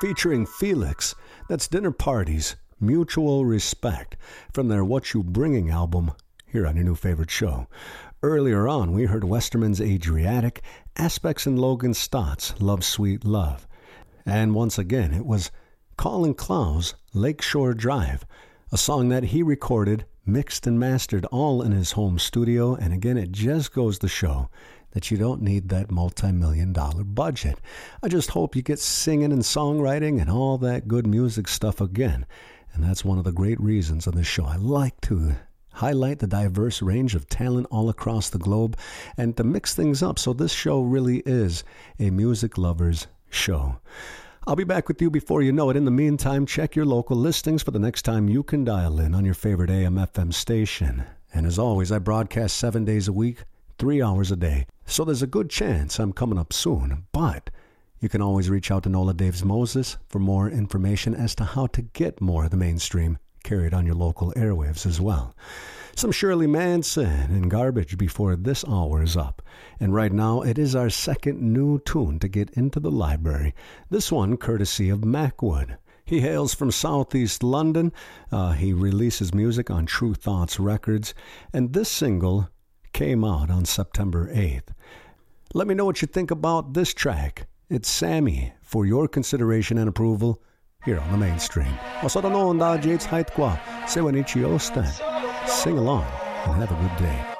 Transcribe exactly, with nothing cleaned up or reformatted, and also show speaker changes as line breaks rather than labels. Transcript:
featuring Felix. That's Dinner Parties, Mutual Respect, from their What You Bringing album, here on your new favorite show. Earlier on, we heard Westerman's Adriatic, Aspects and Logan Stott's Love Sweet Love. And once again, it was Colin Clow's Lakeshore Drive, a song that he recorded, mixed and mastered all in his home studio. And again, it just goes to show that you don't need that multi-million dollar budget. I just hope you get singing and songwriting and all that good music stuff again. And that's one of the great reasons of this show. I like to highlight the diverse range of talent all across the globe and to mix things up. So this show really is a music lover's show. I'll be back with you before you know it. In the meantime, check your local listings for the next time you can dial in on your favorite A M F M station. And as always, I broadcast seven days a week, three hours a day. So there's a good chance I'm coming up soon. But you can always reach out to Nola Daves Moses for more information as to how to get more of the mainstream carried on your local airwaves as well. Some Shirley Manson and Garbage before this hour is up. And right now, it is our second new tune to get into the library. This one courtesy of Macwood. He hails from Southeast London. Uh, he releases music on True Thoughts Records. And this single came out on September eighth. Let me know what you think about this track. It's Sammy for your consideration and approval here on the mainstream. Sing along and have a good day.